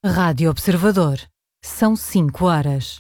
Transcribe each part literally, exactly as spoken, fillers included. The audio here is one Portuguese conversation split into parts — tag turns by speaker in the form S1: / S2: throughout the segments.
S1: Rádio Observador. São cinco horas.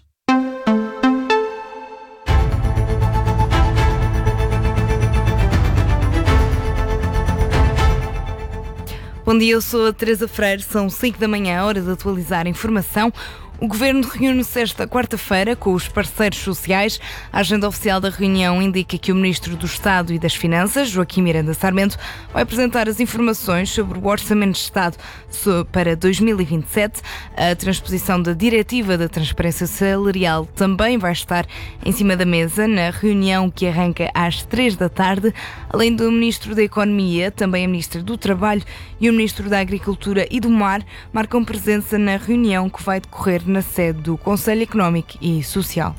S2: Bom dia, eu sou a Teresa Freire, são cinco da manhã, hora de atualizar a informação. O Governo reúne-se esta quarta-feira com os parceiros sociais. A agenda oficial da reunião indica que o Ministro do Estado e das Finanças, Joaquim Miranda Sarmento, vai apresentar as informações sobre o Orçamento de Estado para dois mil e vinte e sete. A transposição da Diretiva da Transparência Salarial também vai estar em cima da mesa na reunião que arranca às três da tarde. Além do Ministro da Economia, também a Ministra do Trabalho e o Ministro da Agricultura e do Mar marcam presença na reunião que vai decorrer na sede do Conselho Económico e Social.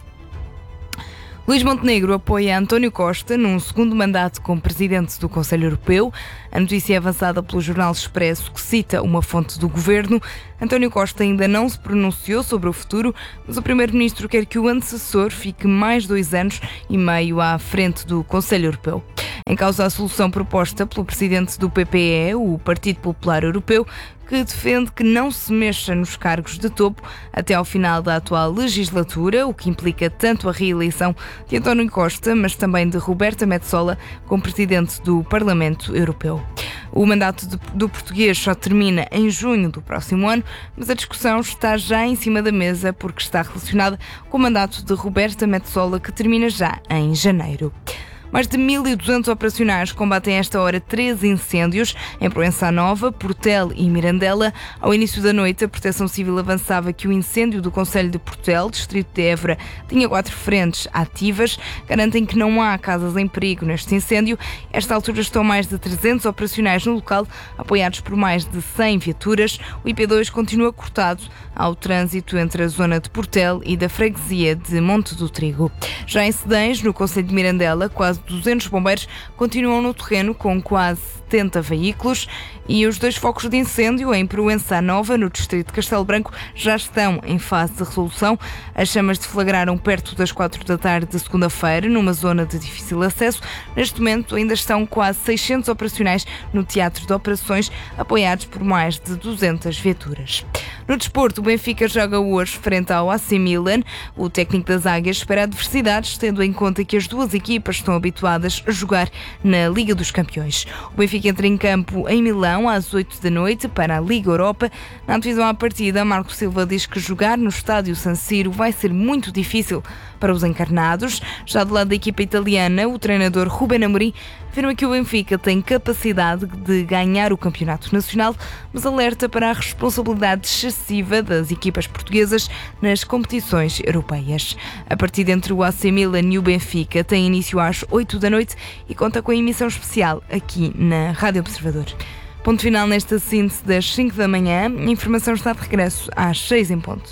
S2: Luís Montenegro apoia António Costa num segundo mandato como presidente do Conselho Europeu. A notícia é avançada pelo Jornal Expresso, que cita uma fonte do governo. António Costa ainda não se pronunciou sobre o futuro, mas o primeiro-ministro quer que o antecessor fique mais dois anos e meio à frente do Conselho Europeu. Em causa a solução proposta pelo presidente do P P E, o Partido Popular Europeu, que defende que não se mexa nos cargos de topo até ao final da atual legislatura, o que implica tanto a reeleição de António Costa, mas também de Roberta Metsola como presidente do Parlamento Europeu. O mandato de, do português só termina em junho do próximo ano, mas a discussão está já em cima da mesa porque está relacionada com o mandato de Roberta Metsola, que termina já em janeiro. Mais de mil e duzentos operacionais combatem a esta hora treze incêndios em Proença Nova, Portel e Mirandela. Ao início da noite, a Proteção Civil avançava que o incêndio do concelho de Portel, distrito de Évora, tinha quatro frentes ativas. Garantem que não há casas em perigo neste incêndio. A esta altura estão mais de trezentos operacionais no local, apoiados por mais de cem viaturas. O I P dois continua cortado ao trânsito entre a zona de Portel e da freguesia de Monte do Trigo. Já em Cedães, no concelho de Mirandela, quase duzentos bombeiros continuam no terreno com quase setenta veículos e os dois focos de incêndio em Proença Nova, no distrito de Castelo Branco, já estão em fase de resolução. As chamas deflagraram perto das quatro da tarde de segunda-feira, numa zona de difícil acesso. Neste momento ainda estão quase seiscentos operacionais no teatro de operações, apoiados por mais de duzentas viaturas. No desporto, o Benfica joga hoje frente ao A C Milan. O técnico das Águias espera adversidades, tendo em conta que as duas equipas estão habituadas a jogar na Liga dos Campeões. O Benfica entra em campo em Milão às oito da noite para a Liga Europa. Na antevisão à partida, Marco Silva diz que jogar no estádio San Siro vai ser muito difícil para os encarnados. Já do lado da equipa italiana, o treinador Ruben Amorim afirma que o Benfica tem capacidade de ganhar o campeonato nacional, mas alerta para a responsabilidade excessiva das equipas portuguesas nas competições europeias. A partida entre o A C Milan e o Benfica tem início às oito da noite e conta com a emissão especial aqui na Rádio Observador. Ponto final nesta síntese das cinco da manhã. A informação está de regresso às seis em ponto.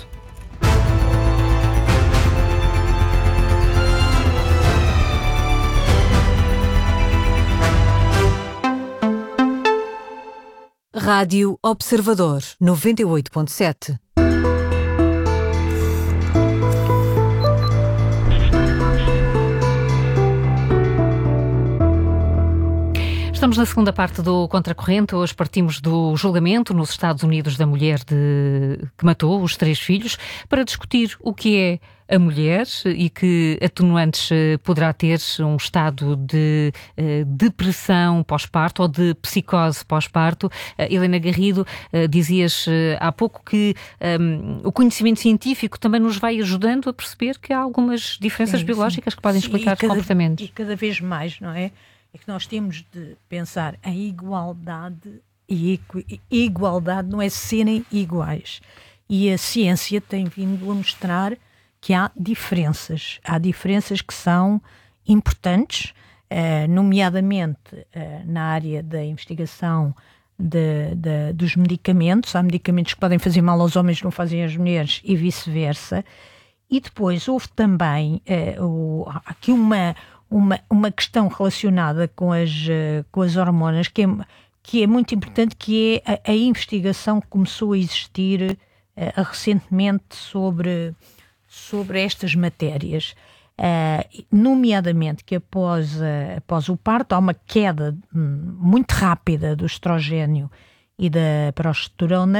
S1: Rádio Observador, noventa e oito ponto sete.
S3: Estamos na segunda parte do Contracorrente. Hoje partimos do julgamento nos Estados Unidos da mulher de... que matou os três filhos para discutir o que é a mulher e que atenuantes poderá ter um estado de uh, depressão pós-parto ou de psicose pós-parto. Uh, Helena Garrido, uh, dizias uh, há pouco que um, o conhecimento científico também nos vai ajudando a perceber que há algumas diferenças sim, biológicas sim. que podem explicar os comportamentos.
S4: E cada vez mais, não é? É que nós temos de pensar em igualdade e equi- igualdade não é serem iguais. E a ciência tem vindo a mostrar que há diferenças. Há diferenças que são importantes, eh, nomeadamente eh, na área da investigação de, de, dos medicamentos. Há medicamentos que podem fazer mal aos homens, não fazem às mulheres e vice-versa. E depois houve também eh, o, aqui uma... Uma, uma questão relacionada com as, com as hormonas que é, que é muito importante, que é a, a investigação que começou a existir uh, recentemente sobre, sobre estas matérias, uh, nomeadamente que após, uh, após o parto há uma queda um, muito rápida do estrogênio e da progesterona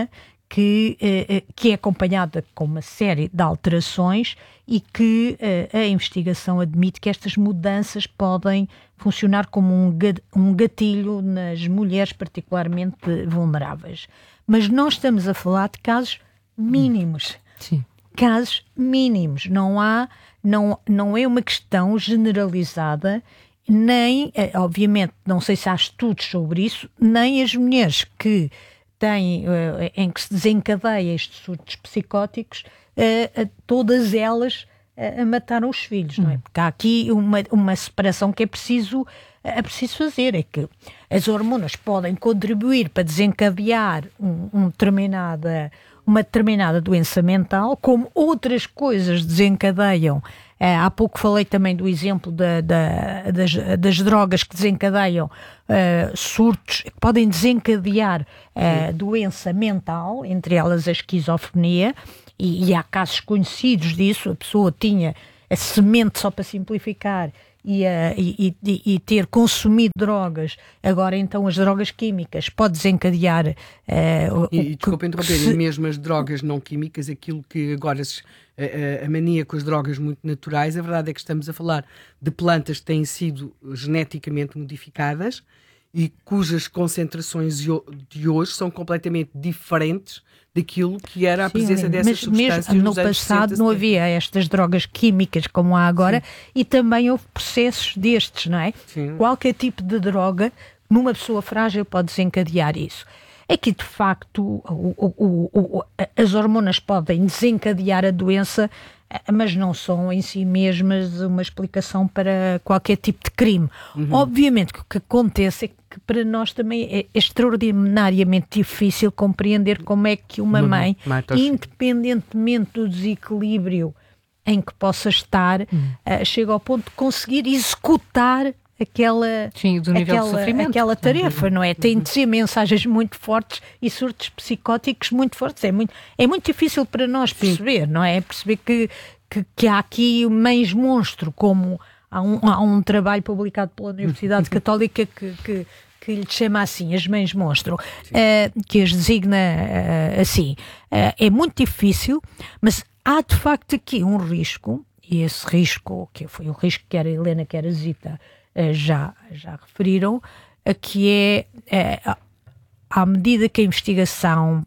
S4: que, uh, que é acompanhada com uma série de alterações e que uh, a investigação admite que estas mudanças podem funcionar como um gatilho nas mulheres particularmente vulneráveis. Mas nós estamos a falar de casos mínimos.
S3: Sim.
S4: Casos mínimos. Não há, não, não é uma questão generalizada, nem, obviamente, não sei se há estudos sobre isso, nem as mulheres que têm, em que se desencadeia estes surtos psicóticos, todas elas a matar os filhos, não é? Porque há aqui uma, uma separação que é preciso, é preciso fazer, é que as hormonas podem contribuir para desencadear um, um determinada, uma determinada doença mental, como outras coisas desencadeiam. Há pouco falei também do exemplo da, da, das, das drogas que desencadeiam uh, surtos, que podem desencadear uh, doença mental, entre elas a esquizofrenia, e, e há casos conhecidos disso. A pessoa tinha a semente, só para simplificar, e, uh, e, e, e ter consumido drogas, agora então as drogas químicas pode desencadear... Uh,
S5: e, e desculpa interromper, se... mesmo as drogas não químicas, aquilo que agora se, a, a mania com as drogas muito naturais, a verdade é que estamos a falar de plantas que têm sido geneticamente modificadas e cujas concentrações de hoje são completamente diferentes daquilo que era a presença Sim, dessas
S4: mas
S5: substâncias
S4: mesmo no
S5: nos anos
S4: passado
S5: sessenta,
S4: não havia estas drogas químicas como há agora. Sim. E também houve processos destes, não é?
S5: Sim.
S4: Qualquer tipo de droga numa pessoa frágil pode desencadear isso. É que de facto o, o, o, as hormonas podem desencadear a doença, mas não são em si mesmas uma explicação para qualquer tipo de crime. Uhum. Obviamente que o que acontece é que para nós também é extraordinariamente difícil compreender como é que uma mãe, uhum. independentemente do desequilíbrio em que possa estar, uhum. uh, chega ao ponto de conseguir executar aquela,
S3: Sim, do nível
S4: aquela,
S3: de sofrimento.
S4: aquela tarefa, não é? Tem de ser mensagens muito fortes e surtos psicóticos muito fortes. É muito, é muito difícil para nós perceber, Sim. não é? Perceber que, que, que há aqui mães monstro, como há um, há um trabalho publicado pela Universidade Católica que, que, que lhe chama assim, as mães monstro, uh, que as designa uh, assim. Uh, é muito difícil, mas há de facto aqui um risco, e esse risco, que foi o risco que era a Helena, que era a Zita, Já, já referiram, que é, é à medida que a investigação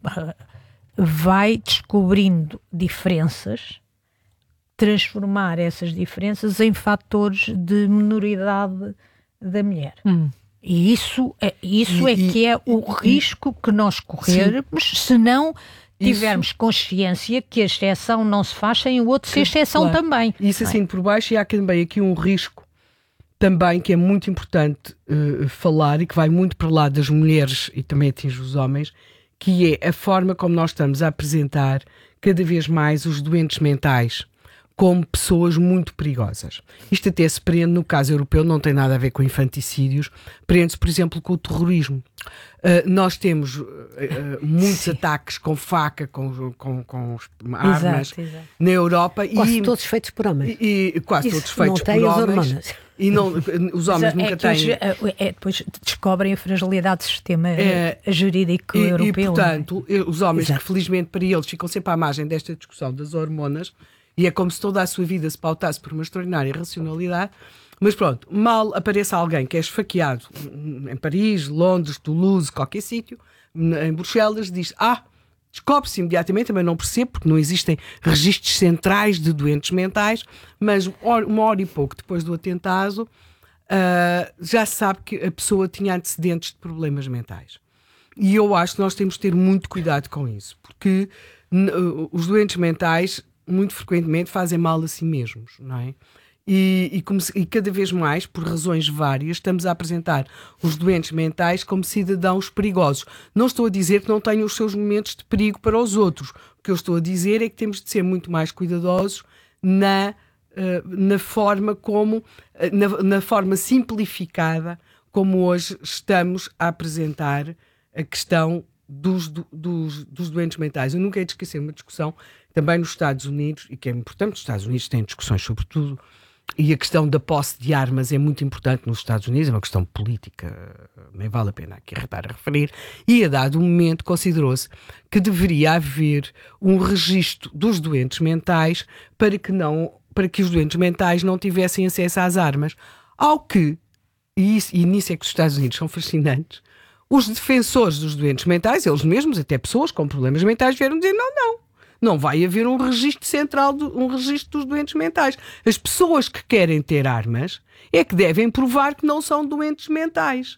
S4: vai descobrindo diferenças, transformar essas diferenças em fatores de minoridade da mulher. Hum. E isso, é, isso e, é e, que é o e, risco que nós corrermos, sim. se não tivermos isso, consciência que a exceção não se faz sem o outro ser exceção claro. também.
S5: Isso assim por baixo, e há também aqui um risco também que é muito importante uh, falar e que vai muito para lá das mulheres e também atinge os homens, que é a forma como nós estamos a apresentar cada vez mais os doentes mentais como pessoas muito perigosas. Isto até se prende, no caso europeu, não tem nada a ver com infanticídios, prende-se, por exemplo, com o terrorismo. Uh, nós temos uh, uh, muitos Sim. ataques com faca, com, com, com armas
S4: exato, exato.
S5: na Europa.
S6: Quase
S5: e,
S6: todos feitos por homens.
S5: E, e quase
S6: Isso
S5: todos feitos
S6: por
S5: homens.
S6: Hormonas.
S5: E não, os homens
S4: é
S5: nunca têm...
S4: Hoje, é, depois descobrem a fragilidade do sistema é, jurídico
S5: e,
S4: europeu.
S5: E, portanto,
S4: é?
S5: os homens
S6: Exato.
S5: que, felizmente para eles, ficam sempre à margem desta discussão das hormonas, e é como se toda a sua vida se pautasse por uma extraordinária racionalidade, mas pronto, mal apareça alguém que é esfaqueado em Paris, Londres, Toulouse, qualquer sítio, em Bruxelas, diz, ah, descobre-se imediatamente, também não percebo, porque não existem registros centrais de doentes mentais, mas uma hora e pouco depois do atentado, uh, já se sabe que a pessoa tinha antecedentes de problemas mentais. E eu acho que nós temos de ter muito cuidado com isso, porque uh, os doentes mentais muito frequentemente fazem mal a si mesmos, não é? E, e, como se, e cada vez mais, por razões várias, estamos a apresentar os doentes mentais como cidadãos perigosos. Não estou a dizer que não tenham os seus momentos de perigo para os outros. O que eu estou a dizer é que temos de ser muito mais cuidadosos na, uh, na forma como, uh, na, na forma simplificada como hoje estamos a apresentar a questão dos, do, dos, dos doentes mentais. Eu nunca hei de esquecer uma discussão também nos Estados Unidos, e que é importante, os Estados Unidos têm discussões sobre tudo, e a questão da posse de armas é muito importante nos Estados Unidos, é uma questão política, nem vale a pena aqui estar a referir, e a dado momento considerou-se que deveria haver um registro dos doentes mentais para que, não, para que os doentes mentais não tivessem acesso às armas, ao que, e, isso, e nisso é que os Estados Unidos são fascinantes, os defensores dos doentes mentais, eles mesmos, até pessoas com problemas mentais, vieram dizer não, não. Não vai haver um registro central, de, um registro dos doentes mentais. As pessoas que querem ter armas é que devem provar que não são doentes mentais.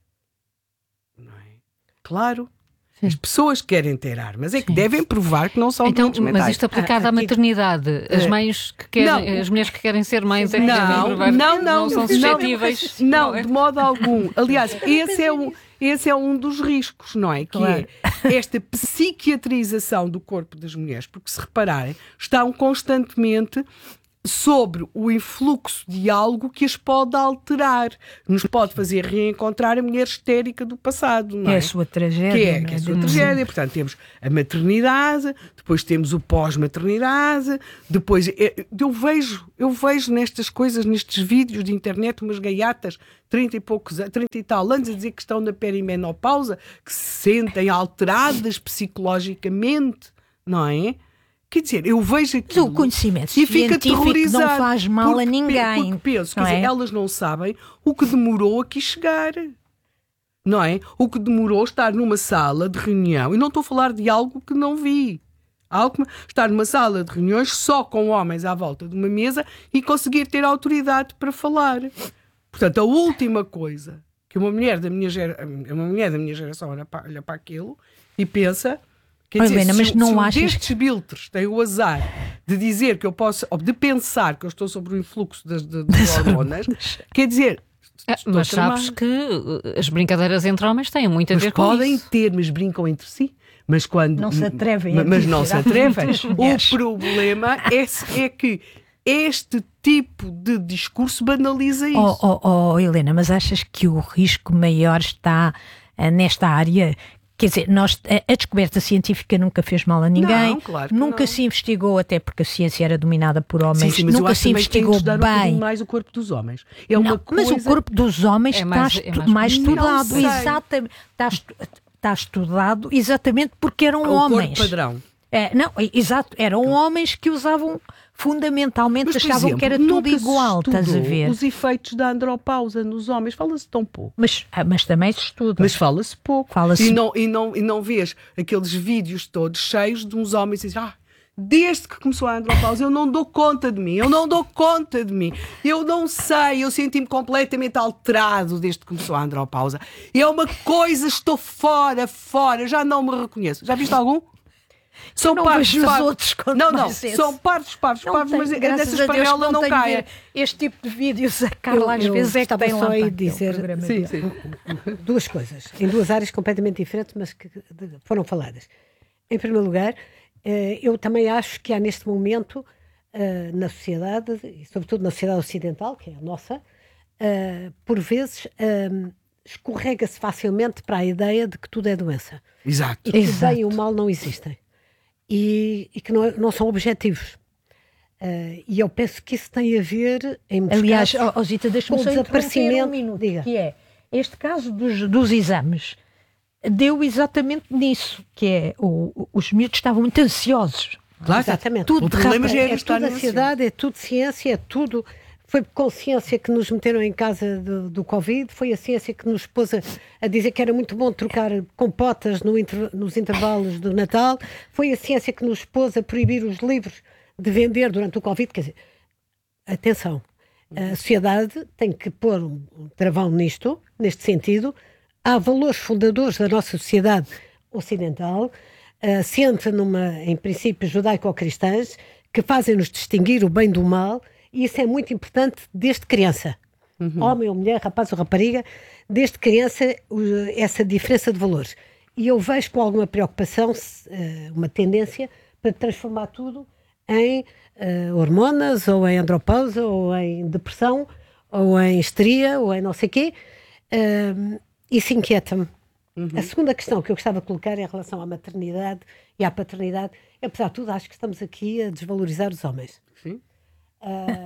S5: Não é? Claro. Sim. As pessoas que querem ter armas é que Sim. devem provar que não são
S3: então,
S5: doentes mentais.
S3: Mas isto aplicado ah, à maternidade, as mães que querem, as mulheres que querem ser mães é que
S5: não,
S3: devem provar
S5: não,
S3: que
S5: não,
S3: não são suscetíveis.
S5: Não, não, de modo algum. Aliás, esse é um... Esse é um dos riscos, não é? Que claro. é esta psiquiatrização do corpo das mulheres, porque se repararem, estão constantemente sobre o influxo de algo que as pode alterar, nos pode fazer reencontrar a mulher histérica do passado, não é?
S4: Que é a sua tragédia.
S5: Que é, que é a sua tragédia. Portanto, temos a maternidade, depois temos o pós-maternidade, depois eu vejo, eu vejo nestas coisas, nestes vídeos de internet, umas gaiatas, trinta e poucos, trinta e tal anos, a dizer que estão na perimenopausa, que se sentem alteradas psicologicamente, não é? Quer dizer, eu vejo aquilo
S4: o conhecimento
S5: e fico aterrorizado.
S4: Não faz mal
S5: porque,
S4: a ninguém.
S5: Porque penso,
S4: não
S5: quer
S4: é?
S5: dizer, elas não sabem o que demorou aqui chegar. Não é? O que demorou estar numa sala de reunião. E não estou a falar de algo que não vi. Algo, estar numa sala de reuniões só com homens à volta de uma mesa e conseguir ter autoridade para falar. Portanto, a última coisa que uma mulher da minha, gera, uma mulher da minha geração olha para, olha para aquilo e pensa... Quer dizer,
S4: Helena, mas
S5: se,
S4: não
S5: se um
S4: achas...
S5: destes biltres tem o azar de dizer que eu posso, ou de pensar que eu estou sobre o influxo das, das, das hormonas, quer dizer...
S3: É, mas sabes que as brincadeiras entre homens têm muito a
S5: mas
S3: ver com
S5: podem
S3: isso.
S5: ter, mas brincam entre si. Mas quando...
S4: Não se atrevem a
S5: Mas não se atrevem.
S4: O
S5: problema é, é que este tipo de discurso banaliza isso.
S4: Oh, oh, oh, Helena, mas achas que o risco maior está uh, nesta área... Quer dizer, nós, a, a descoberta científica nunca fez mal a ninguém,
S5: não, claro que
S4: nunca
S5: não.
S4: se investigou, até porque a ciência era dominada por homens,
S5: sim, sim, mas
S4: nunca
S5: eu acho
S4: se
S5: também
S4: investigou
S5: que tem de
S4: bem.
S5: Um mais o corpo dos homens. É uma
S4: não,
S5: coisa...
S4: Mas o corpo dos homens
S3: é
S4: está,
S3: mais,
S4: estu-
S3: é mais,
S4: mais estudado,
S5: não sei.
S4: exatamente, está, estu- está estudado exatamente porque eram
S5: o
S4: homens.
S5: corpo padrão.
S4: É, não, exato, eram homens que usavam fundamentalmente,
S5: mas,
S4: achavam
S5: exemplo,
S4: que era tudo
S5: nunca
S4: igual,
S5: se
S4: estás a ver?
S5: Os efeitos da andropausa nos homens, fala-se tão pouco.
S4: Mas, mas também se estuda.
S5: Mas fala-se pouco.
S4: Fala-se...
S5: E, não, e, não, e não vês aqueles vídeos todos cheios de uns homens que dizem, ah, desde que começou a andropausa eu não dou conta de mim, eu não dou conta de mim, eu não sei, eu senti-me completamente alterado desde que começou a andropausa. É uma coisa, estou fora, fora, já não me reconheço. Já viste algum? São
S4: não
S5: partes,
S4: vejo os
S5: partes.
S4: outros quanto
S5: Não, não,
S4: mais
S5: são partes, partes,
S4: não
S5: partes,
S4: tem,
S5: mas
S4: graças
S5: dessas
S4: a Deus
S5: panelas
S4: não,
S5: não
S4: tenho
S5: caem.
S4: ver este tipo de vídeos. A Carla às
S6: eu
S4: vezes é que tem lá
S6: só
S4: para
S6: a dizer
S5: sim, sim.
S6: duas coisas, em duas áreas completamente diferentes, mas que foram faladas. Em primeiro lugar, eu também acho que há neste momento na sociedade, e sobretudo na sociedade ocidental, que é a nossa, por vezes escorrega-se facilmente para a ideia de que tudo é doença.
S5: Exato.
S6: E que
S4: Exato.
S6: o bem e o mal não existem. E, e que não, não são objetivos. Uh, e eu penso que isso tem a ver, em muitos
S4: Aliás,
S6: casos,
S4: oh, oh, Zita, deixa-me
S6: com
S4: só
S6: o desaparecimento.
S4: um minuto,
S6: Diga.
S4: que é, este caso dos, dos exames deu exatamente nisso, que é, o, os miúdos estavam muito ansiosos.
S5: Claro,
S6: Exatamente.
S5: Tudo o problema já
S6: é,
S5: era
S6: é
S5: estar
S6: tudo
S5: na
S6: ansiedade, é tudo ciência, é tudo... Foi consciência que nos meteram em casa do, do Covid, foi a ciência que nos pôs a, a dizer que era muito bom trocar compotas no inter, nos intervalos do Natal, foi a ciência que nos pôs a proibir os livros de vender durante o Covid. Quer dizer, atenção, a sociedade tem que pôr um, um travão nisto, neste sentido. Há valores fundadores da nossa sociedade ocidental, assente numa, em princípios judaico-cristãs, que fazem-nos distinguir o bem do mal. E isso é muito importante desde criança. Uhum. Homem ou mulher, rapaz ou rapariga, desde criança, essa diferença de valores. E eu vejo com alguma preocupação uma tendência para transformar tudo em uh, hormonas, ou em andropausa, ou em depressão, ou em histeria, ou em não sei o quê. Uh, isso inquieta-me. Uhum. A segunda questão que eu gostava de colocar em relação à maternidade e à paternidade, apesar de tudo, acho que estamos aqui a desvalorizar os homens.
S5: Sim.
S6: Uh,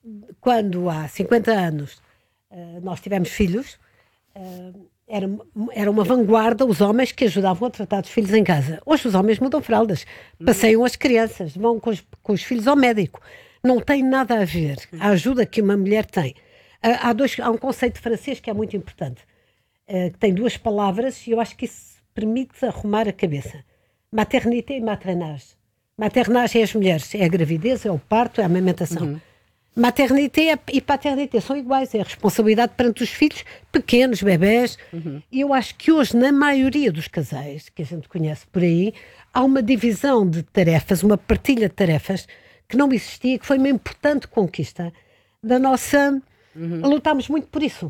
S6: quando há cinquenta anos uh, nós tivemos filhos, uh, era, era uma vanguarda os homens que ajudavam a tratar dos filhos em casa. Hoje os homens mudam fraldas, passeiam as crianças, vão com os, com os filhos ao médico. Não tem nada a ver a ajuda que uma mulher tem. Uh, há, dois, há um conceito francês que é muito importante, uh, que tem duas palavras e eu acho que isso permite arrumar a cabeça. Maternité e maternage. Maternage é as mulheres, é a gravidez, é o parto, é a amamentação. Uhum. Maternité e paternité são iguais, é a responsabilidade perante os filhos pequenos, bebés. Uhum. E eu acho que hoje, na maioria dos casais que a gente conhece por aí, há uma divisão de tarefas, uma partilha de tarefas que não existia, que foi uma importante conquista da nossa... Uhum. Lutámos muito por isso.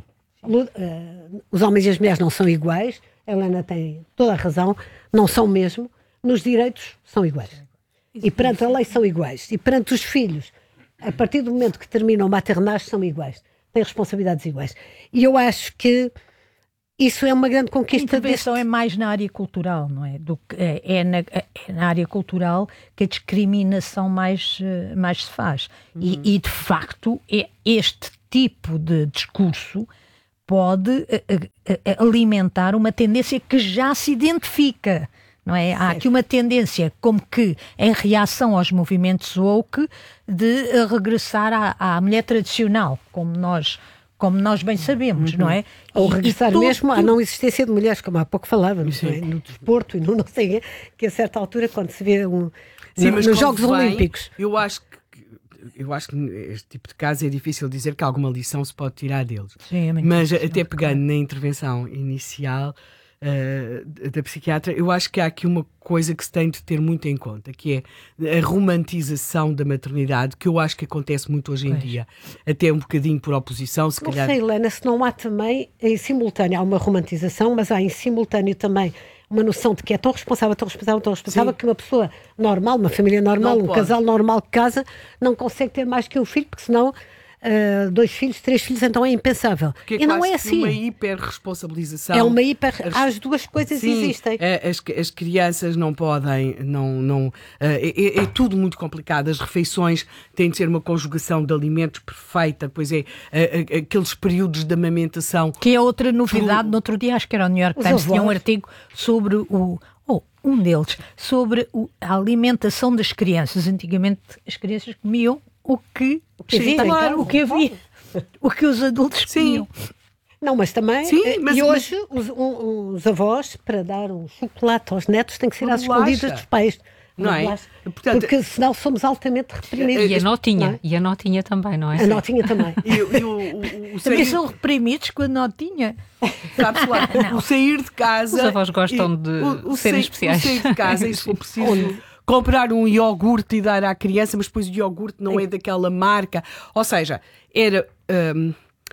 S6: Uh, os homens e as mulheres não são iguais, a Helena tem toda a razão, não são mesmo, nos direitos são iguais. E perante a lei são iguais. E perante os filhos, a partir do momento que terminam o maternagem, são iguais. Têm responsabilidades iguais. E eu acho que isso é uma grande conquista.
S4: A intervenção deste... é mais na área cultural, não é? Do que, é, é, na, é na área cultural que a discriminação mais, mais se faz. Uhum. E, e, de facto, é este tipo de discurso pode a, a, a alimentar uma tendência que já se identifica. Não é? Há aqui uma tendência, como que em reação aos movimentos woke, de regressar à, à mulher tradicional, como nós, como nós bem sabemos, uhum. não é?
S6: Ou e, regressar e tudo, mesmo à não existência de mulheres, como há pouco falávamos, não é? No desporto e no não sei, que a certa altura, quando se vê um, Sim, no, nos Jogos vem, Olímpicos.
S5: Eu acho que Eu acho que este tipo de casos é difícil dizer que alguma lição se pode tirar deles. Sim, é Mas até pegando na intervenção inicial uh, da psiquiatra, eu acho que há aqui uma coisa que se tem de ter muito em conta, que é a romantização da maternidade, que eu acho que acontece muito hoje em pois. dia. Até um bocadinho por oposição, se
S6: não
S5: calhar...
S6: Não sei, Helena, se não há também, em simultâneo, há uma romantização, mas há em simultâneo também uma noção de que é tão responsável, tão responsável, tão responsável, Sim. que uma pessoa normal, uma família normal, não um pode. casal normal que casa, não consegue ter mais que um filho, porque senão uh, dois filhos, três filhos, então é impensável.
S5: Porque é
S6: e não é assim.
S5: É uma hiperresponsabilização.
S6: É uma hiper... As, as duas coisas sim, existem.
S5: As, as crianças não podem, não, não, uh, é, é tudo muito complicado. As refeições têm de ser uma conjugação de alimentos perfeita, pois é, uh, uh, aqueles períodos de amamentação.
S4: Que é outra novidade. Por... No outro dia, acho que era o New York Times, tinha um artigo sobre o... Oh, um deles, sobre o, a alimentação das crianças. Antigamente as crianças comiam o que,
S6: o que, Sim,
S4: claro, o que havia, o que os adultos
S6: Sim.
S4: comiam.
S6: Não, mas também,
S5: Sim, mas,
S6: e hoje mas... os, um, os avós, para dar um chocolate aos netos, têm que ser às escondidas dos pais.
S5: Não é?
S6: Portanto, porque senão somos altamente reprimidos.
S3: E a notinha, é? e a notinha também, não é?
S6: A notinha também.
S5: E, e o, o, o
S4: sair... Também são reprimidos com a notinha.
S5: Sabes lá, o sair de casa...
S3: Os avós gostam
S5: e,
S3: de
S5: o, o
S3: serem
S5: sair,
S3: especiais.
S5: O sair de casa, e se for preciso... comprar um iogurte e dar à criança, mas depois o iogurte não é daquela marca. Ou seja, era, hum,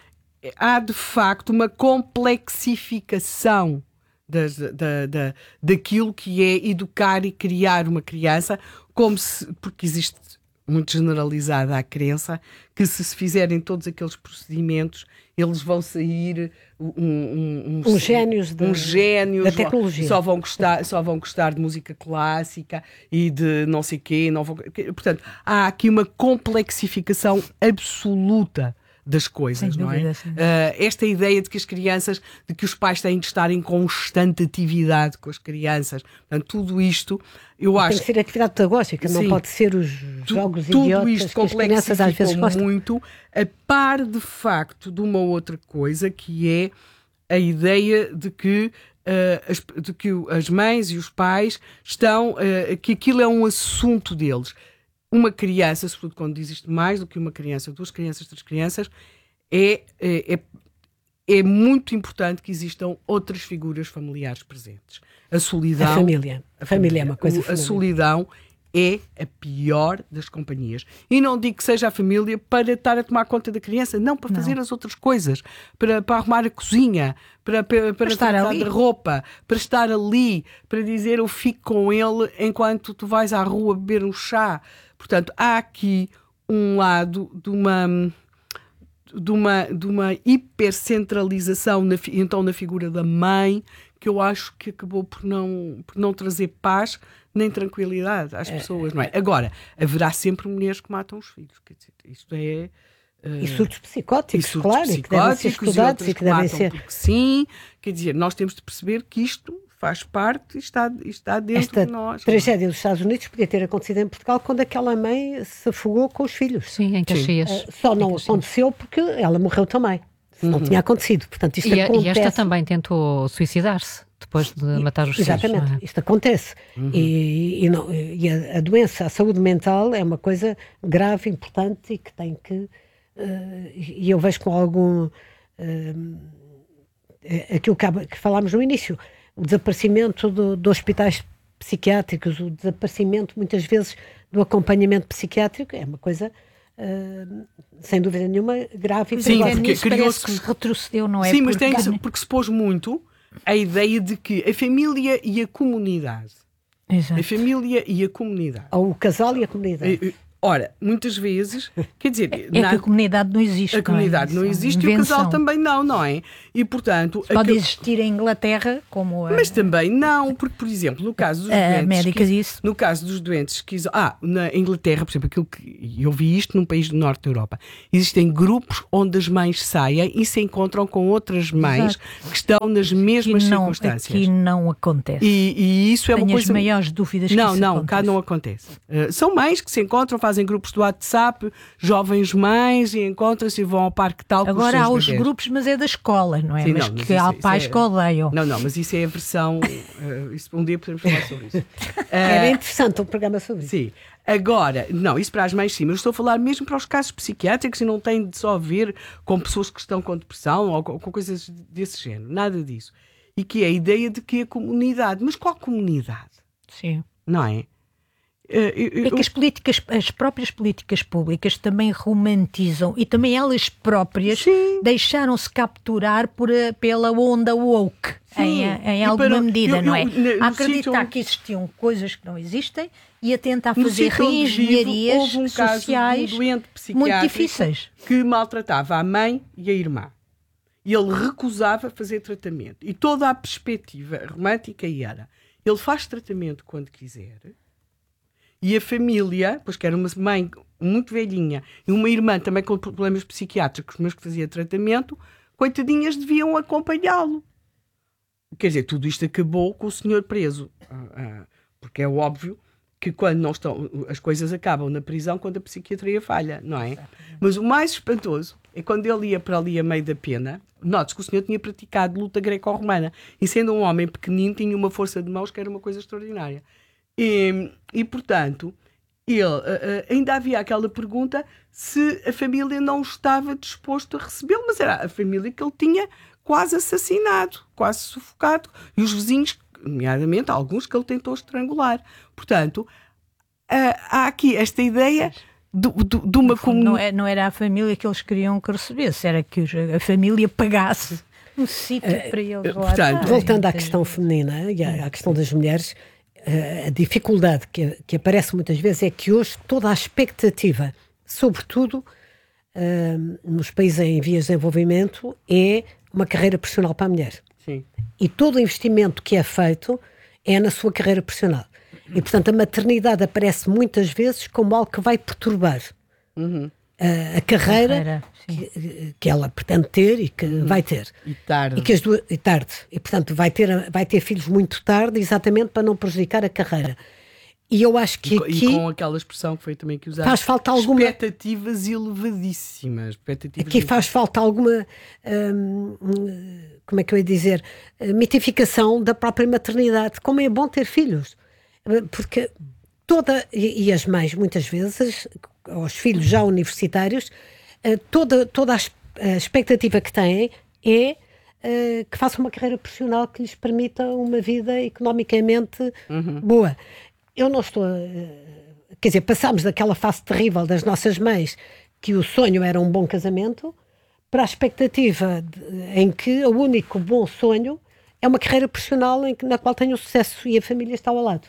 S5: há de facto uma complexificação das, da, da, daquilo que é educar e criar uma criança, como se, porque existe muito generalizada a crença que se se fizerem todos aqueles procedimentos eles vão sair um, um,
S6: um, uns génios, de,
S5: uns génios
S6: da tecnologia.
S5: Só vão, gostar, só vão gostar de música clássica e de não sei quê. Não vão... Portanto, há aqui uma complexificação absoluta das coisas, não é? Uh, esta ideia de que as crianças, de que os pais têm de estar em constante atividade com as crianças, portanto, tudo isto, eu acho...
S6: Tem que ser atividade pedagógica, sim, não pode ser os jogos tu, idiotas
S5: tudo isto
S6: que as crianças às vezes gostam.
S5: Muito, a par de facto de uma outra coisa, que é a ideia de que Uh, as, de que as mães e os pais estão, uh, que aquilo é um assunto deles. Uma criança, sobretudo quando existe mais do que uma criança, duas crianças, três crianças, é, é, é muito importante que existam outras figuras familiares presentes. A solidão...
S6: A família. A família é uma coisa...
S5: O, a solidão é a pior das companhias. E não digo que seja a família para estar a tomar conta da criança, não, para não. fazer as outras coisas, para, para arrumar a cozinha, para, para, para
S6: estar ali,
S5: de roupa, para estar ali, para dizer eu fico com ele enquanto tu vais à rua beber um chá. Portanto, há aqui um lado de uma, de uma, de uma hipercentralização na, então na figura da mãe, que eu acho que acabou por não, por não trazer paz nem tranquilidade às pessoas, não é? Agora, haverá sempre mulheres que matam os filhos. Quer dizer, isto é...
S6: E surtos psicóticos,
S5: e surtos
S6: claro, e que devem ser estudados e que devem ser...
S5: Porque sim, quer dizer, nós temos de perceber que isto faz parte e está, está dentro
S6: Esta
S5: de nós.
S6: tragédia dos Estados Unidos podia ter acontecido em Portugal quando aquela mãe se afogou com os filhos.
S3: Sim, em Caxias.
S6: Uh, só não aconteceu porque ela morreu também. Se não
S5: Uhum.
S6: tinha acontecido. Portanto, isto
S3: E, a-
S6: acontece.
S3: e esta também tentou suicidar-se depois de matar os filhos.
S6: Exatamente,
S3: não é?
S6: isto acontece.
S5: Uhum.
S6: E, e, não- e a, a doença, a saúde mental é uma coisa grave, importante e que tem que. Uh, e eu vejo com algum. Uh, aquilo que, há- que falámos no início, o desaparecimento do, de hospitais psiquiátricos, o desaparecimento muitas vezes do acompanhamento psiquiátrico, é uma coisa. Uh, sem dúvida nenhuma, grave e
S5: Sim,
S6: perigosa.
S5: porque
S4: Nisso parece
S5: criou-se-
S4: que se retrocedeu, não é?
S5: Sim, mas
S4: Porque-
S5: tem, porque se pôs muito a ideia de que a família e a comunidade.
S4: Exato.
S5: A família e a comunidade.
S6: Ou o casal e a comunidade.
S5: Eh, eh, Ora, muitas vezes, quer dizer,
S4: É que
S5: na-
S4: a comunidade não existe.
S5: a comunidade
S4: não,
S5: não
S4: é? Isso é uma
S5: existe e o casal
S4: invenção.
S5: também não, não é? E portanto.
S4: Pode
S5: aquilo-
S4: existir em Inglaterra, como a,
S5: Mas também não, porque, por exemplo, no caso dos
S4: a
S5: doentes.
S4: médica
S5: esquizo-
S4: disse.
S5: No caso dos doentes esquizo... Ah, na Inglaterra, por exemplo, aquilo que eu vi isto num país do norte da Europa. Existem grupos onde as mães saem e se encontram com outras mães que estão nas mesmas
S4: Aqui não,
S5: circunstâncias.
S4: aqui não acontece.
S5: E, e isso é
S4: Tenho
S5: uma coisa.
S4: as maiores dúvidas que
S5: Não,
S4: isso
S5: não,
S4: aconteça.
S5: cá não acontece. Uh, são mães que se encontram, fazem grupos do WhatsApp, jovens mães, e encontram-se e vão ao parque tal com os
S4: Agora
S5: seus
S4: há os
S5: bebés.
S4: grupos, mas é da escola, não é?
S5: Sim,
S4: mas
S5: não, mas
S4: que
S5: isso-
S4: há
S5: isso
S4: pais
S5: é-
S4: que odeiam.
S5: Não, não, mas isso é a versão. uh, isso, um dia podemos falar sobre isso.
S6: Era
S5: Uh,
S6: interessante um programa sobre isso.
S5: Sim. Agora, não, isso para as mães sim, mas eu estou a falar mesmo para os casos psiquiátricos e não tem de só ver com pessoas que estão com depressão ou com, com coisas desse género, nada disso. E que é a ideia de que a comunidade, mas qual comunidade?
S4: Sim.
S5: Não é? Uh, eu- eu-
S4: É que as políticas, as próprias políticas públicas também romantizam e também elas próprias
S5: Sim.
S4: deixaram-se capturar por, a- pela onda woke em, em
S5: E
S4: alguma
S5: para-
S4: medida,
S5: eu-
S4: não é?
S5: eu- no- no
S4: A acreditar
S5: sítio-
S4: que existiam coisas que não existem e a tentar
S5: No
S4: fazer
S5: sítio onde vivo,
S4: reengenharias
S5: houve um caso
S4: sociais
S5: de um doente
S4: muito
S5: psiquiátrico
S4: difíceis.
S5: que maltratava a mãe e a irmã. E ele recusava fazer tratamento. E toda a perspectiva romântica era: ele faz tratamento quando quiser, e a família, pois que era uma mãe muito velhinha e uma irmã também com problemas psiquiátricos, mas que fazia tratamento, coitadinhas deviam acompanhá-lo. Quer dizer, tudo isto acabou com o senhor preso. Ah, ah, porque é óbvio que quando não estão, as coisas acabam na prisão quando a psiquiatria falha, não é? Mas o mais espantoso é quando ele ia para ali a meio da pena. Note-se que o senhor tinha praticado luta greco-romana e, sendo um homem pequenino, tinha uma força de mãos que era uma coisa extraordinária. E, e portanto, ele, uh, uh, ainda havia aquela pergunta se a família não estava disposto a recebê-lo, mas era a família que ele tinha quase assassinado, quase sufocado, e os vizinhos, nomeadamente alguns que ele tentou estrangular. Portanto, uh, há aqui esta ideia de, de, de uma
S4: Não,
S5: comunidade.
S4: é- não era a família que eles queriam que recebesse, era que os- a família pagasse um sítio para eles lá.
S5: portanto,
S4: estarem.
S6: Voltando à questão feminina e à, à questão das mulheres, eh, a dificuldade que, que aparece muitas vezes é que hoje toda a expectativa, sobretudo eh, nos países em vias de desenvolvimento, é uma carreira profissional para a mulher.
S5: Sim.
S6: E todo o investimento que é feito é na sua carreira profissional. E, portanto, a maternidade aparece muitas vezes como algo que vai perturbar
S5: Uhum.
S6: a, a carreira
S4: Carreira, sim.
S6: que, que ela pretende ter e que vai ter.
S5: E tarde.
S6: E que as duas, e tarde. E, portanto, vai ter, vai ter filhos muito tarde, exatamente para não prejudicar a carreira. E eu acho que
S5: E co-
S6: aqui
S5: e com aquela expressão que foi também que usaste,
S6: faz falta alguma-
S5: expectativas elevadíssimas. Expectativas
S6: aqui
S5: muito-
S6: faz falta alguma, hum, hum, como é que eu ia dizer, eh, mitificação da própria maternidade. Como é bom ter filhos. Eh, Porque toda, e, e as mães muitas vezes, aos filhos já universitários, eh, toda, toda a, es- a expectativa que têm é eh, que façam uma carreira profissional que lhes permita uma vida economicamente boa. Eu não estou a, quer dizer, passámos daquela fase terrível das nossas mães, que o sonho era um bom casamento, para a expectativa de- em que o único bom sonho é uma carreira profissional em que, na qual tenho sucesso e a família está ao lado.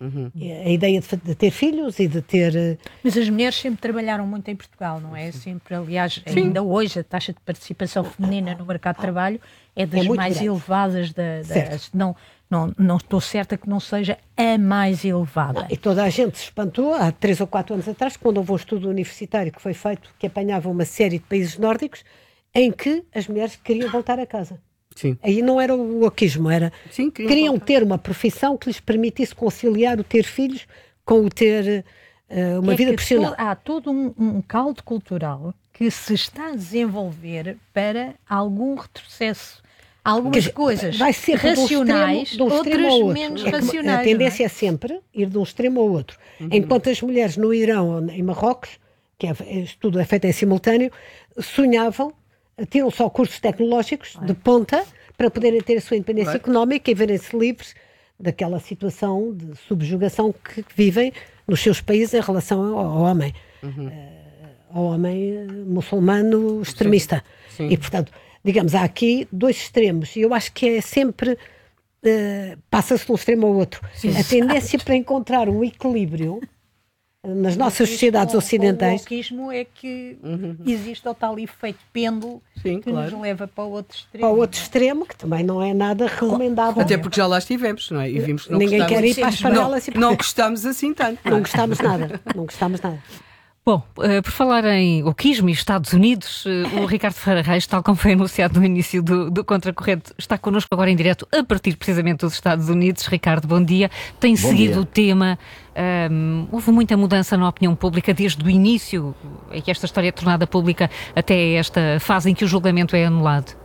S6: Uhum. A ideia de, de ter filhos e de ter...
S4: Mas as mulheres sempre trabalharam muito em Portugal, não é? Sempre, aliás, Sim. ainda hoje a taxa de participação feminina no mercado de trabalho é das é mais grande. elevadas da, das... Não, não, não estou certa que não seja a mais elevada.
S6: Não, e toda a gente se espantou há três ou quatro anos atrás, quando houve um estudo universitário que foi feito, que apanhava uma série de países nórdicos, em que as mulheres queriam voltar a casa.
S5: Sim.
S6: Aí não era o wokeismo, era Sim, queriam, queriam ter uma profissão que lhes permitisse conciliar o ter filhos com o ter uh, uma é vida profissional.
S4: To, há todo um, um caldo cultural que se está a desenvolver para algum retrocesso. Algumas dizer, coisas vai ser racionais, de um extremo, de um outras ao outro. menos é racionais.
S6: A tendência
S4: é?
S6: é sempre ir de um extremo ao outro. Uhum. Enquanto as mulheres no Irão ou em Marrocos, que é, tudo é feito em simultâneo, sonhavam, tiram só cursos tecnológicos de ponta para poderem ter a sua independência económica e verem-se livres daquela situação de subjugação que vivem nos seus países em relação ao homem, uhum. uh, ao homem muçulmano extremista. Sim. Sim. E, portanto, digamos, há aqui dois extremos e eu acho que é sempre, uh, passa-se de um extremo ao outro. Sim. A tendência para encontrar um equilíbrio nas nossas sociedades ocidentais.
S4: O wokeismo é que uhum. existe o tal efeito pêndulo Sim, que claro. nos leva para o outro extremo.
S6: Para o outro extremo, que também não é nada recomendável.
S5: Até porque já lá estivemos, não é? E vimos que não
S6: Ninguém quer ir para as favelas.
S5: Não, não gostamos assim tanto.
S6: Não, não gostamos nada. Não gostamos nada.
S3: Bom, uh, por falar em wokeismo e Estados Unidos, uh, o Ricardo Ferreira Reis, tal como foi anunciado no início do, do Contracorrente, está connosco agora em direto a partir precisamente dos Estados Unidos. Ricardo, bom dia. Tem bom seguido dia. o tema. Um, houve muita mudança na opinião pública desde o início em que esta história é tornada pública até esta fase em que o julgamento é anulado.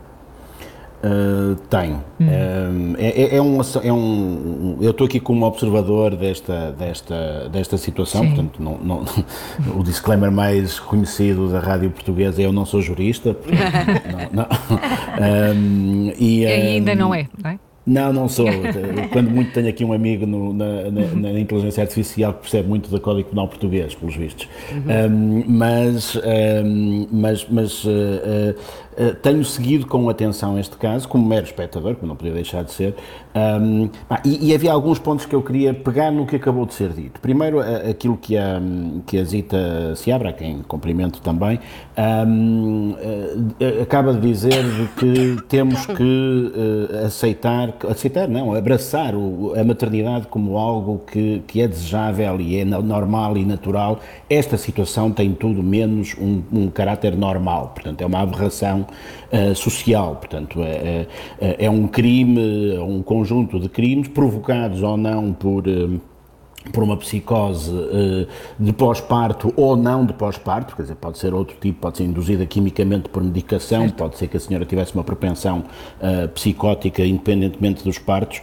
S7: Uh, tenho. Hum. Uh, é, é, um, é um. Eu estou aqui como observador desta, desta, desta situação, Sim. portanto, não, não, o disclaimer mais conhecido da rádio portuguesa é: eu não sou jurista. Portanto, não, não. Um, e,
S3: um, ainda não é, não é?
S7: Não, não sou. Quando muito tenho aqui um amigo no, na, na, na inteligência artificial que percebe muito do Código Penal português, pelos vistos. Uhum. Um, mas um, mas, mas uh, uh, tenho seguido com atenção este caso, como mero espectador, que não podia deixar de ser, um, ah, e, e havia alguns pontos que eu queria pegar no que acabou de ser dito. Primeiro, aquilo que a, que a Zita Seabra, a quem cumprimento também, um, uh, acaba de dizer de que temos que uh, aceitar aceitar, não, abraçar o, a maternidade como algo que, que é desejável e é normal e natural. Esta situação tem tudo menos um, um caráter normal, portanto é uma aberração uh, social, portanto é, é, é um crime, um conjunto de crimes provocados ou não por... Uh, por uma psicose uh, de pós-parto ou não de pós-parto, quer dizer, pode ser outro tipo, pode ser induzida quimicamente por medicação, certo. Pode ser que a senhora tivesse uma propensão uh, psicótica independentemente dos partos,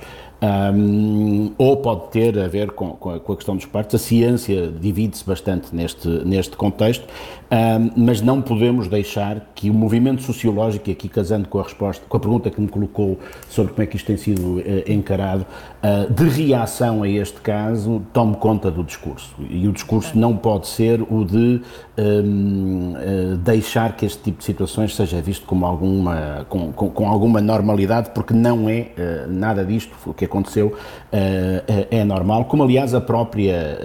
S7: um, ou pode ter a ver com, com, a, com a questão dos partos. A ciência divide-se bastante neste, neste contexto, um, mas não podemos deixar que o movimento sociológico, e aqui casando com a resposta, com a pergunta que me colocou sobre como é que isto tem sido uh, encarado, uh, de reação a este caso, tome conta do discurso. E o discurso não pode ser o de um, uh, deixar que este tipo de situações seja visto como alguma, com, com, com alguma normalidade, porque não é uh, nada disto. O que aconteceu uh, é normal, como aliás a própria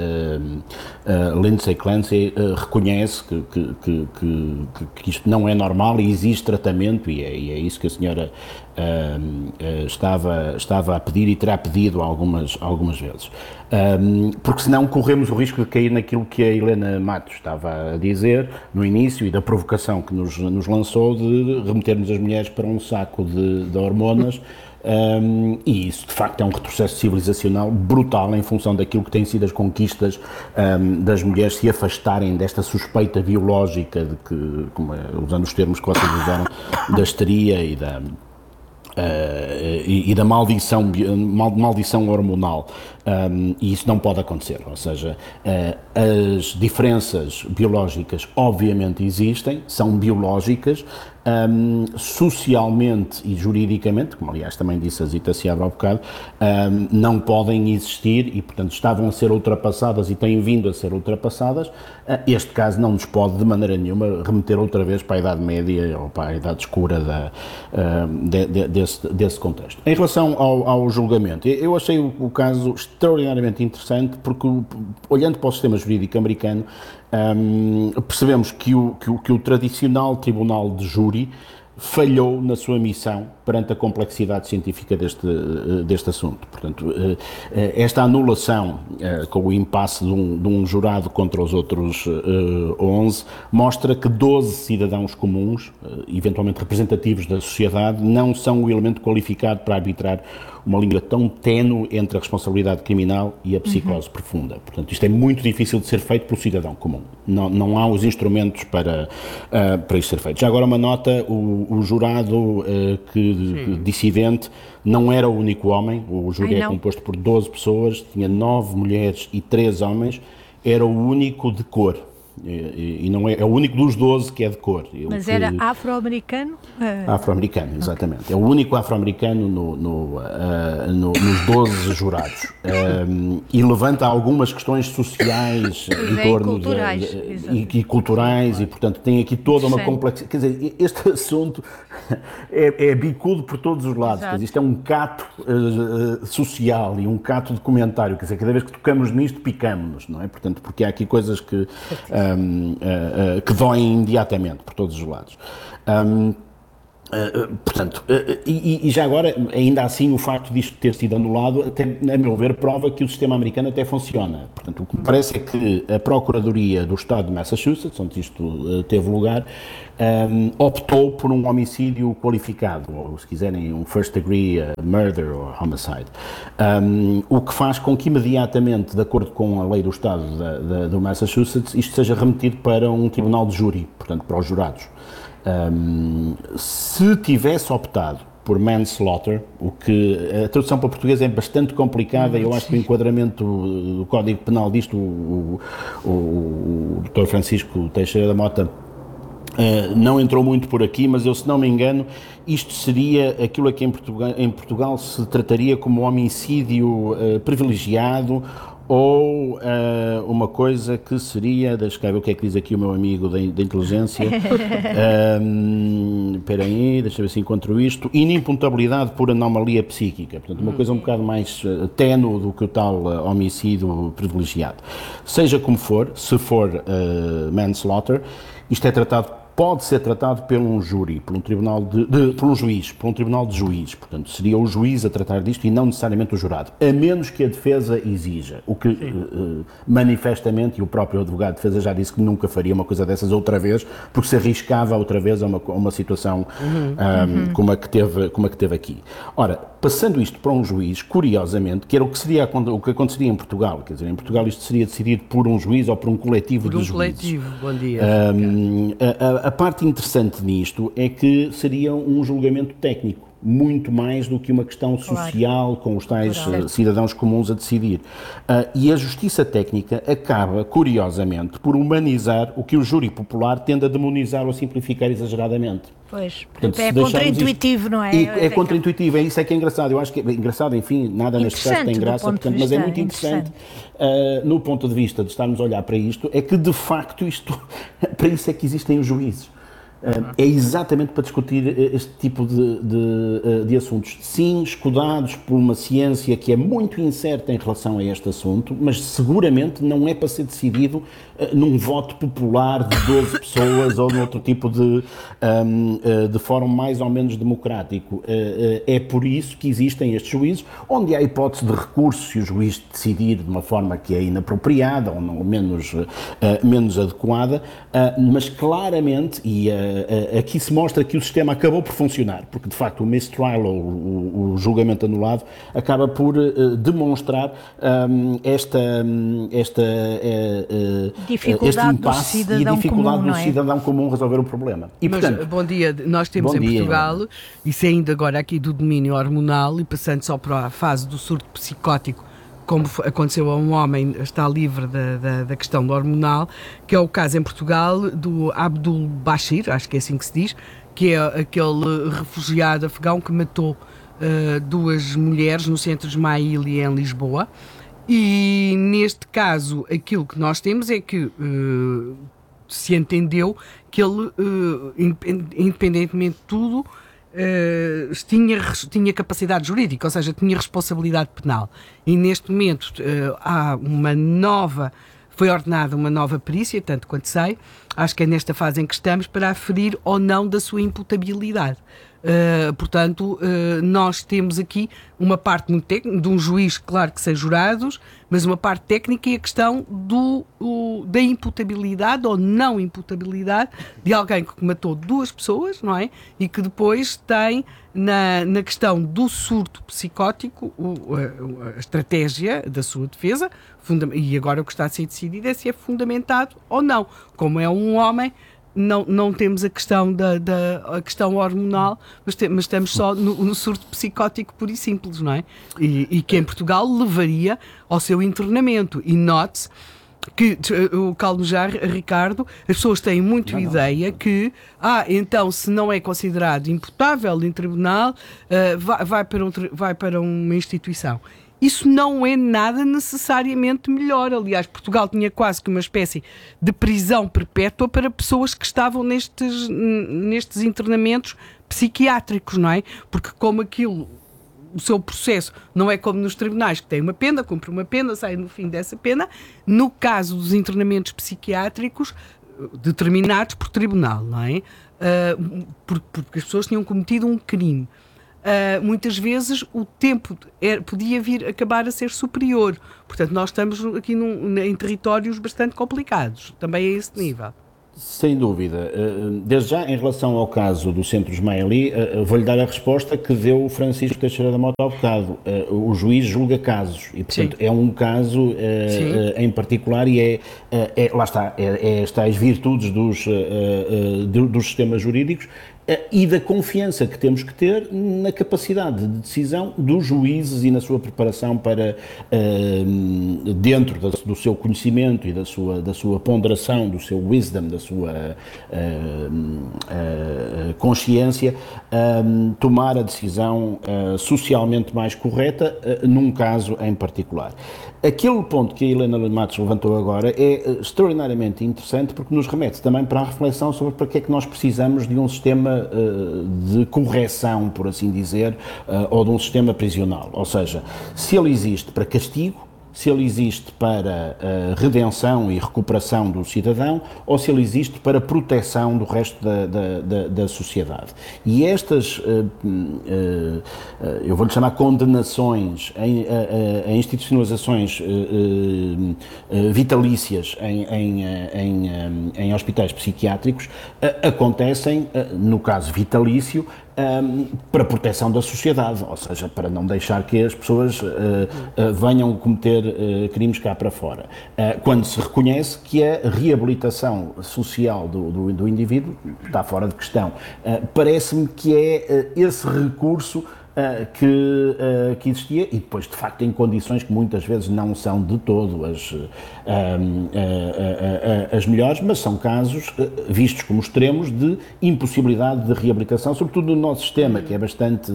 S7: uh, uh, Lindsay Clancy uh, reconhece que, que, que, que, que isto não é normal e existe tratamento, e é, e é isso que a senhora uh, uh, estava, estava a pedir e terá pedido algumas, algumas vezes. Um, porque senão corremos o risco de cair naquilo que a Helena Matos estava a dizer no início e da provocação que nos, nos lançou de remetermos as mulheres para um saco de, de hormonas. Um, e isso de facto é um retrocesso civilizacional brutal em função daquilo que têm sido as conquistas um, das mulheres se afastarem desta suspeita biológica de que, como é, usando os termos que vocês usaram, da histeria e da Uh, e, e da maldição, mal, maldição hormonal, um, e isso não pode acontecer, ou seja, uh, as diferenças biológicas obviamente existem, são biológicas, um, socialmente e juridicamente, como aliás também disse a Zita Seabra há bocado, um, não podem existir e, portanto, estavam a ser ultrapassadas e têm vindo a ser ultrapassadas. Uh, este caso não nos pode, de maneira nenhuma, remeter outra vez para a Idade Média ou para a Idade Escura da, uh, de, de, desse, desse contexto. Em relação ao, ao julgamento, eu achei o, o caso extraordinariamente interessante porque, olhando para o sistema jurídico americano, um, percebemos que o, que, o, que o tradicional tribunal de júri falhou na sua missão perante a complexidade científica deste, deste assunto. Portanto, esta anulação, com o impasse de um, de um jurado contra os outros onze, mostra que doze cidadãos comuns, eventualmente representativos da sociedade, não são o elemento qualificado para arbitrar uma linha tão ténue entre a responsabilidade criminal e a psicose uhum. profunda. Portanto, isto é muito difícil de ser feito pelo cidadão comum. Não, não há os instrumentos para, uh, para isto ser feito. Já agora uma nota, o, o jurado uh, que, dissidente não era o único homem, o júri Ai, é composto por doze pessoas, tinha nove mulheres e três homens, era o único de cor. E, e não é, é o único dos doze que é de cor.
S4: Mas
S7: que,
S4: era afro-americano?
S7: Afro-americano, exatamente. Okay. É o único afro-americano no, no, uh, no, nos doze jurados. Um, e levanta algumas questões sociais em
S4: é,
S7: torno
S4: e culturais,
S7: de, e, e culturais, e portanto tem aqui toda uma complexidade. Quer dizer, este assunto é, é bicudo por todos os lados. Quer dizer, isto é um cato uh, social e um cato documentário. Quer dizer, cada vez que tocamos nisto, picamos-nos, não é? Portanto, porque há aqui coisas que. Uh, Um, uh, uh, que doem imediatamente por todos os lados. Um, Uh, portanto, uh, e, e já agora, ainda assim, o facto disto ter sido anulado, até, a meu ver, prova que o sistema americano até funciona. Portanto, o que me parece é que a Procuradoria do Estado de Massachusetts, onde isto uh, teve lugar, um, optou por um homicídio qualificado, ou se quiserem, um first degree uh, murder ou homicide. Um, o que faz com que imediatamente, de acordo com a lei do Estado da, da, do Massachusetts, isto seja remetido para um tribunal de júri, portanto, para os jurados. Um, se tivesse optado por manslaughter, o que a tradução para português é bastante complicada, eu acho que o enquadramento do Código Penal disto, o, o, o doutor Francisco Teixeira da Mota uh, não entrou muito por aqui, mas eu, se não me engano, isto seria aquilo a que em Portugal, em Portugal se trataria como homicídio uh, privilegiado, ou uh, uma coisa que seria, deixa eu ver o que é que diz aqui o meu amigo da, da inteligência, um, espera aí, deixa eu ver se encontro isto, inimputabilidade por anomalia psíquica, portanto uma coisa um bocado mais uh, ténue do que o tal uh, homicídio privilegiado. Seja como for, se for uh, manslaughter, isto é tratado pode ser tratado por um júri, por um tribunal de, de, por um juiz, por um tribunal de juiz. Portanto, seria o juiz a tratar disto e não necessariamente o jurado, a menos que a defesa exija, o que uh, manifestamente, e o próprio advogado de defesa já disse que nunca faria uma coisa dessas outra vez, porque se arriscava outra vez a uma, a uma situação uhum. um, uhum. Como, a que teve, como a que teve aqui. Ora, passando isto para um juiz, curiosamente, que era o que, seria, o que aconteceria em Portugal, quer dizer, em Portugal isto seria decidido por um juiz ou por um coletivo
S5: por um
S7: de juízes.
S5: coletivo, bom dia.
S7: Um, a, a, A parte interessante nisto é que seria um julgamento técnico, muito mais do que uma questão social, claro, com os tais claro. cidadãos comuns a decidir. Uh, e a justiça técnica acaba, curiosamente, por humanizar o que o júri popular tende a demonizar ou a simplificar exageradamente.
S4: Pois, portanto, é contra-intuitivo, isto, não é?
S7: É, é contra-intuitivo, é isso é que é engraçado. Eu acho que é engraçado, enfim, nada neste caso tem graça, portanto, mas é muito interessante, interessante. Uh, no ponto de vista de estarmos a olhar para isto, é que de facto isto, para isso é que existem os juízes. Uh, é exatamente para discutir este tipo de, de, de assuntos. Sim, escudados por uma ciência que é muito incerta em relação a este assunto, mas seguramente não é para ser decidido uh, num voto popular de doze pessoas ou noutro tipo de, um, uh, de fórum mais ou menos democrático. Uh, uh, é por isso que existem estes juízes, onde há hipótese de recurso se o juiz decidir de uma forma que é inapropriada ou não, menos, uh, menos adequada, uh, mas claramente, e uh, aqui se mostra que o sistema acabou por funcionar, porque de facto o mistrial, ou o, o julgamento anulado, acaba por uh, demonstrar um, esta, esta uh,
S4: dificuldade
S7: este impasse
S4: do
S7: e a dificuldade
S4: comum,
S7: do
S4: é?
S7: cidadão comum resolver o problema. E,
S5: Mas,
S7: portanto,
S5: bom dia, nós temos em
S7: dia,
S5: Portugal, e saindo agora aqui do domínio hormonal e passando só para a fase do surto psicótico, como aconteceu a um homem, está livre da, da, da questão do hormonal, que é o caso em Portugal do Abdul Bashir, acho que é assim que se diz, que é aquele refugiado afegão que matou uh, duas mulheres no centro de Ismaili, em Lisboa. E neste caso, aquilo que nós temos é que uh, se entendeu que ele, uh, independentemente de tudo, uh, tinha, tinha capacidade jurídica, ou seja, tinha responsabilidade penal. E neste momento uh, há uma nova, foi ordenada uma nova perícia, tanto quanto sei, acho que é nesta fase em que estamos, para aferir ou não da sua imputabilidade. Uh, portanto, uh, nós temos aqui uma parte muito técnica, de um juiz, claro que sem jurados, mas uma parte técnica e a questão do, o, da imputabilidade ou não imputabilidade de alguém que matou duas pessoas, não é? E que depois tem na, na questão do surto psicótico o, a, a estratégia da sua defesa, e agora o que está a ser decidido é se é fundamentado ou não. Como é um homem, Não, não temos a questão, da, da, a questão hormonal, mas, te, mas estamos só no, no surto psicótico puro e simples, não é? E, e que em Portugal levaria ao seu internamento. E note-se que, o calmo-já, Ricardo, as pessoas têm muito não, ideia não. que, ah, então se não é considerado imputável em tribunal, uh, vai, vai, para um, vai para uma instituição. Isso não é nada necessariamente melhor. Aliás, Portugal tinha quase que uma espécie de prisão perpétua para pessoas que estavam nestes, nestes internamentos psiquiátricos, não é? Porque como aquilo, o seu processo não é como nos tribunais, que tem uma pena, cumpre uma pena, sai no fim dessa pena, no caso dos internamentos psiquiátricos, determinados por tribunal, não é? Uh, porque as pessoas tinham cometido um crime. Uh, muitas vezes o tempo é, podia vir acabar a ser superior. Portanto, nós estamos aqui num, em territórios bastante complicados, também a esse nível.
S7: Sem dúvida. Desde já, em relação ao caso do Centro Ismaili, vou-lhe dar a resposta que deu o Francisco Teixeira da Mota ao bocado. O juiz julga casos e, portanto, Sim. é um caso Sim. em particular e é, é lá está, é, é estas virtudes dos, dos sistemas jurídicos e da confiança que temos que ter na capacidade de decisão dos juízes e na sua preparação para, uh, dentro da, do seu conhecimento e da sua, da sua ponderação, do seu wisdom, da sua uh, uh, consciência, uh, tomar a decisão uh, socialmente mais correta uh, num caso em particular. Aquele ponto que a Helena Matos levantou agora é uh, extraordinariamente interessante porque nos remete também para a reflexão sobre para que é que nós precisamos de um sistema uh, de correção, por assim dizer, uh, ou de um sistema prisional. Ou seja, se ele existe para castigo, se ele existe para uh, redenção e recuperação do cidadão ou se ele existe para proteção do resto da, da, da, da sociedade. E estas, uh, uh, uh, eu vou-lhe chamar condenações em, uh, uh, em institucionalizações uh, uh, uh, vitalícias em, em, em, um, em hospitais psiquiátricos, uh, acontecem, uh, no caso vitalício, Um, para proteção da sociedade, ou seja, para não deixar que as pessoas uh, uh, venham cometer uh, crimes cá para fora. Uh, quando se reconhece que a reabilitação social do, do, do indivíduo está fora de questão. Uh, parece-me que é uh, esse recurso Uh, que, uh, que existia e depois de facto em condições que muitas vezes não são de todo as, uh, uh, uh, uh, as melhores, mas são casos uh, vistos como extremos de impossibilidade de reabilitação, sobretudo no nosso sistema, que é bastante,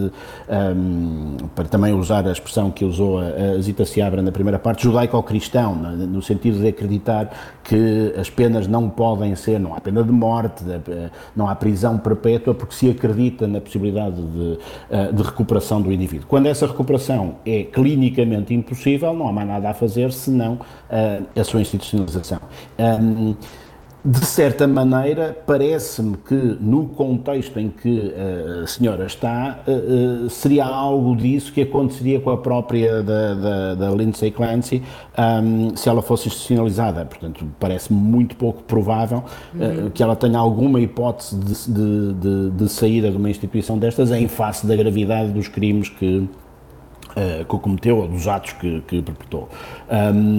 S7: um, para também usar a expressão que usou a, a Zita Seabra na primeira parte, judaico-cristão, no, no sentido de acreditar que as penas não podem ser, não há pena de morte, não há prisão perpétua, porque se acredita na possibilidade de, de recuperação do indivíduo. Quando essa recuperação é clinicamente impossível, não há mais nada a fazer senão uh, a sua institucionalização. Um, de certa maneira, parece-me que no contexto em que uh, a senhora está, uh, uh, seria algo disso que aconteceria com a própria da, da, da Lindsay Clancy, um, se ela fosse institucionalizada. Portanto, parece-me muito pouco provável uh, uhum. que ela tenha alguma hipótese de, de, de, de saída de uma instituição destas em face da gravidade dos crimes que Uh, que cometeu ou dos atos que, que perpetrou. Um,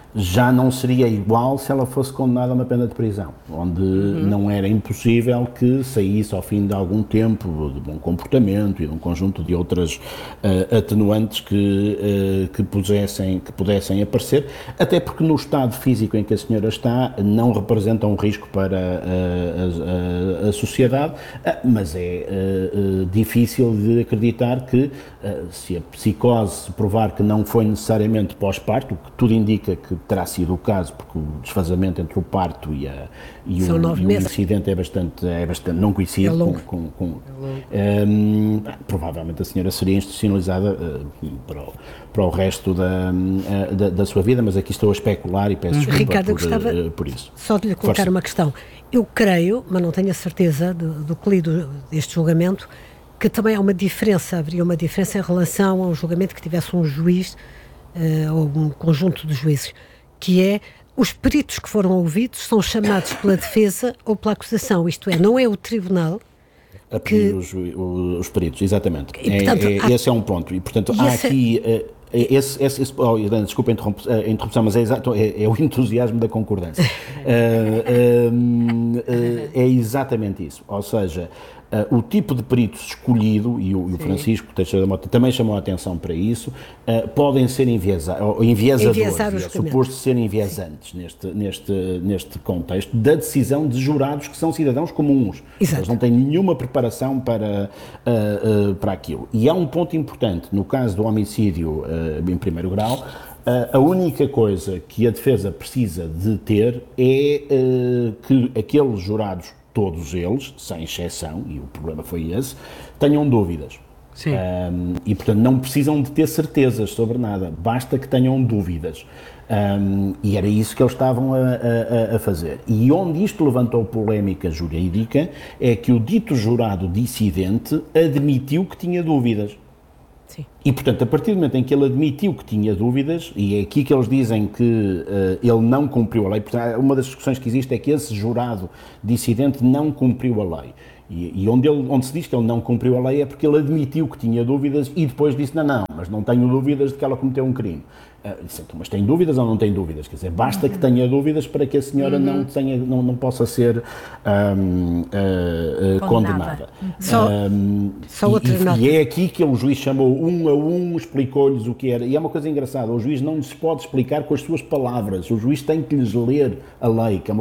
S7: já não seria igual se ela fosse condenada a uma pena de prisão, onde uhum. não era impossível que saísse ao fim de algum tempo de bom comportamento e de um conjunto de outras uh, atenuantes que, uh, que, pusessem, que pudessem aparecer, até porque no estado físico em que a senhora está não representa um risco para uh, a, a, a sociedade, uh, mas é uh, uh, difícil de acreditar que uh, se a psicose se provar que não foi necessariamente pós-parto, o que tudo indica que terá sido o caso, porque o desfazamento entre o parto e, a, e, o, e o incidente é bastante, é bastante não coincide
S6: é
S7: com... com, com é um, provavelmente a senhora seria institucionalizada uh, para, o, para o resto da, uh, da, da sua vida, mas aqui estou a especular e peço desculpa
S6: Ricardo,
S7: por,
S6: eu gostava
S7: uh, por isso.
S6: Só de lhe colocar Força. uma questão. Eu creio, mas não tenho a certeza do, do que li do, deste julgamento, que também há uma diferença, haveria uma diferença em relação a um julgamento que tivesse um juiz uh, ou um conjunto de juízes, que é os peritos que foram ouvidos são chamados pela defesa ou pela acusação, isto é, não é o tribunal
S7: a pedir que... os, os peritos, exatamente.
S6: E, portanto,
S7: é, é,
S6: há...
S7: Esse é um ponto, e portanto e há esse... aqui... Uh, Esse, esse, esse, oh, desculpa a interrupção, mas é, exato, é, é o entusiasmo da concordância. uh, uh, uh, é exatamente isso. Ou seja, uh, o tipo de peritos escolhido, e o, e o Francisco Teixeira da Mota também chamou a atenção para isso, uh, podem ser enviesa, enviesadores, é suposto ser enviesantes neste, neste, neste contexto da decisão de jurados que são cidadãos comuns. Exato. Eles não têm nenhuma preparação para, uh, uh, para aquilo. E há um ponto importante, no caso do homicídio uh, em primeiro grau, a única coisa que a defesa precisa de ter é uh, que aqueles jurados, todos eles, sem exceção, e o problema foi esse, tenham dúvidas.
S5: Sim.
S7: Um, e, portanto, não precisam de ter certezas sobre nada, basta que tenham dúvidas. Um, e era isso que eles estavam a, a, a fazer. E onde isto levantou polémica jurídica é que o dito jurado dissidente admitiu que tinha dúvidas.
S6: Sim.
S7: E, portanto, a partir do momento em que ele admitiu que tinha dúvidas, e é aqui que eles dizem que uh, ele não cumpriu a lei, portanto, uma das discussões que existe é que esse jurado dissidente não cumpriu a lei. E, e onde, ele, onde se diz que ele não cumpriu a lei é porque ele admitiu que tinha dúvidas e depois disse, não, não, mas não tenho dúvidas de que ela cometeu um crime. Uh, disse, mas tem dúvidas ou não tem dúvidas? Quer dizer, basta que tenha dúvidas para que a senhora uhum. não, tenha, não, não possa ser um, uh, uh, condenada.
S6: Uhum. Só,
S7: um,
S6: só
S7: e,
S6: outra
S7: e,
S6: nota.
S7: e é aqui que o juiz chamou um a um, explicou-lhes o que era. E é uma coisa engraçada, o juiz não lhes pode explicar com as suas palavras, o juiz tem que lhes ler a lei, que é uma